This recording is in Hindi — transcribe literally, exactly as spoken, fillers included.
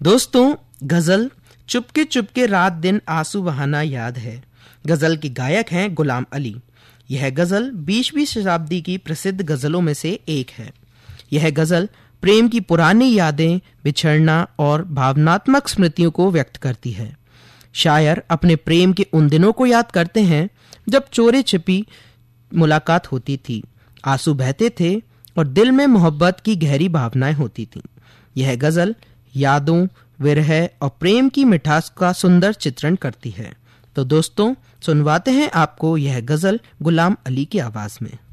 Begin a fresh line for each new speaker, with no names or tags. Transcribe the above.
दोस्तों, गजल चुपके चुपके रात दिन आंसू बहाना याद है। गजल के गायक हैं गुलाम अली। यह गजल बीसवीं शताब्दी की प्रसिद्ध गजलों में से एक है। यह गजल प्रेम की पुरानी यादें, बिछड़ना और भावनात्मक स्मृतियों को व्यक्त करती है। शायर अपने प्रेम के उन दिनों को याद करते हैं जब चोरी छिपी मुलाकात होती थी, आंसू बहते थे और दिल में मोहब्बत की गहरी भावनाएं होती थीं। यह गजल यादों, विरह और प्रेम की मिठास का सुंदर चित्रण करती है। तो दोस्तों, सुनवाते हैं आपको यह गजल गुलाम अली की आवाज में।